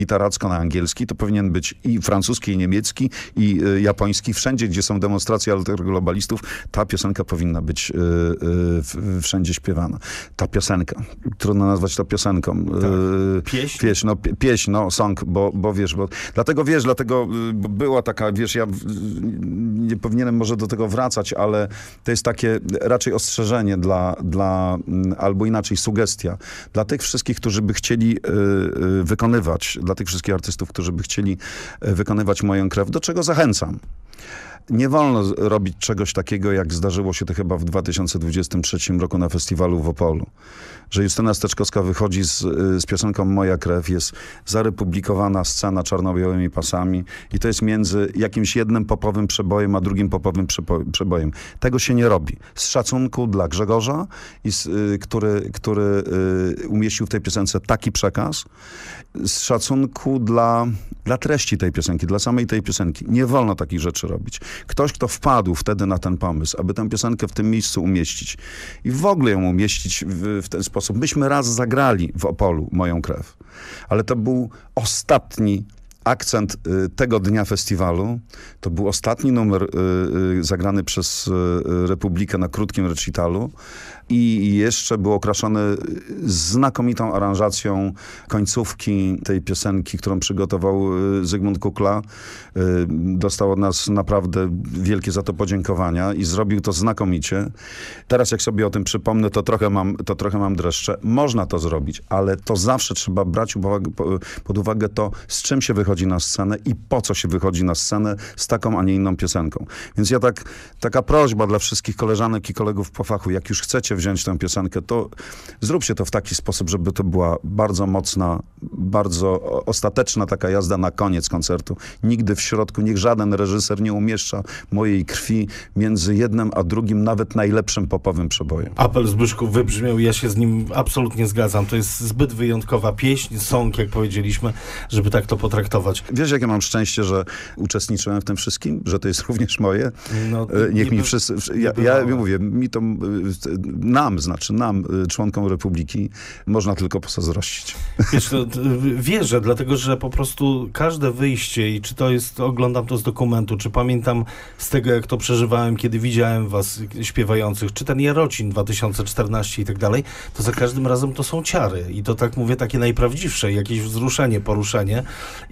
literacko na angielski, to powinien być i francuski, i niemiecki, i japoński. Wszędzie, gdzie są demonstracje alterglobalistów, ta piosenka powinna być wszędzie śpiewana. Ta piosenka. Trudno nazwać to piosenką. Tak. Pieśń, song, bo wiesz, dlatego była taka, wiesz, ja nie powinienem może do tego wracać, ale to jest takie raczej ostrzeżenie albo inaczej sugestia dla tych wszystkich, którzy by chcieli wykonywać, dla tych wszystkich artystów, którzy by chcieli wykonywać Moją krew, do czego zachęcam. Nie wolno robić czegoś takiego, jak zdarzyło się to chyba w 2023 roku na festiwalu w Opolu. Że Justyna Steczkowska wychodzi z piosenką Moja krew, jest zarepublikowana scena czarno-białymi pasami i to jest między jakimś jednym popowym przebojem, a drugim popowym przebojem. Tego się nie robi. Z szacunku dla Grzegorza, który umieścił w tej piosence taki przekaz, z szacunku dla treści tej piosenki, dla samej tej piosenki. Nie wolno takich rzeczy robić. Ktoś, kto wpadł wtedy na ten pomysł, aby tę piosenkę w tym miejscu umieścić i w ogóle ją umieścić w ten sposób. Myśmy raz zagrali w Opolu Moją krew, ale to był ostatni akcent tego dnia festiwalu. To był ostatni numer zagrany przez Republikę na krótkim recitalu i jeszcze był okraszony znakomitą aranżacją końcówki tej piosenki, którą przygotował Zygmunt Kukla. Dostał od nas naprawdę wielkie za to podziękowania i zrobił to znakomicie. Teraz jak sobie o tym przypomnę, to trochę mam dreszcze. Można to zrobić, ale to zawsze trzeba brać pod uwagę to, z czym się wychodzi na scenę i po co się wychodzi na scenę z taką, a nie inną piosenką. Więc ja taka prośba dla wszystkich koleżanek i kolegów po fachu, jak już chcecie wziąć tę piosenkę, to zróbcie to w taki sposób, żeby to była bardzo mocna, bardzo ostateczna taka jazda na koniec koncertu. Nigdy w środku, niech żaden reżyser nie umieszcza mojej krwi między jednym a drugim, nawet najlepszym popowym przebojem. Apel Zbyszków wybrzmiał, ja się z nim absolutnie zgadzam. To jest zbyt wyjątkowa pieśń, song, jak powiedzieliśmy, żeby tak to potraktować. Wiesz, jakie mam szczęście, że uczestniczyłem w tym wszystkim? Że to jest również moje? No, Niech mi wszyscy... Ja mówię, nam, członkom Republiki, można tylko pozazdrościć. Wiesz, wierzę, dlatego, że po prostu każde wyjście i czy to jest, oglądam to z dokumentu, czy pamiętam z tego, jak to przeżywałem, kiedy widziałem was śpiewających, czy ten Jarocin 2014 i tak dalej, to za każdym razem to są ciary. I to tak mówię, takie najprawdziwsze, jakieś wzruszenie, poruszenie.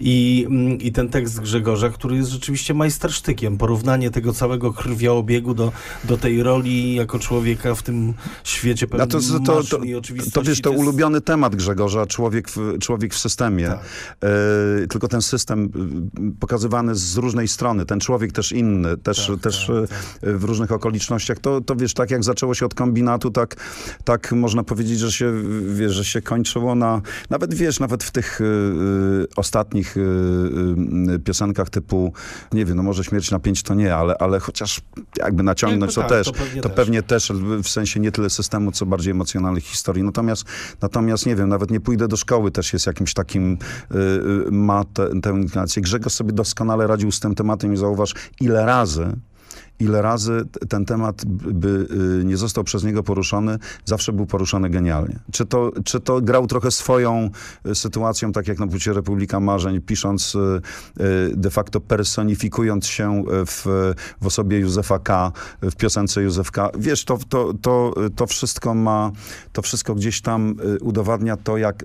I ten tekst Grzegorza, który jest rzeczywiście majstersztykiem. Porównanie tego całego krwiobiegu do tej roli jako człowieka w tym świecie pewnym maszyn i oczywistości. To wiesz, to ulubiony temat Grzegorza, człowiek w systemie. Tak. Tylko ten system pokazywany z różnej strony. Ten człowiek też inny, też w różnych okolicznościach. To wiesz, tak jak zaczęło się od kombinatu, tak można powiedzieć, że się kończyło nawet w tych ostatnich piosenkach typu, nie wiem, no może Śmierć na 5 to nie, ale chociaż jakby naciągnąć to pewnie też w sensie nie tyle systemu, co bardziej emocjonalnych historii. Natomiast nie wiem, nawet nie pójdę do szkoły też jest jakimś takim ma tę inclinację. Grzegorz sobie doskonale radził z tym tematem i zauważ, ile razy ten temat by nie został przez niego poruszony, zawsze był poruszany genialnie. Czy to grał trochę swoją sytuacją, tak jak na płycie Republika Marzeń, pisząc, de facto personifikując się w osobie Józefa K., w piosence Józef K. Wiesz, to wszystko gdzieś tam udowadnia to, jak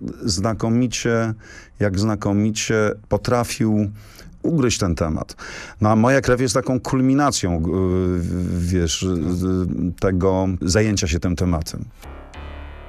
znakomicie potrafił ugryźć ten temat. No a Moja krew jest taką kulminacją, wiesz, tego zajęcia się tym tematem.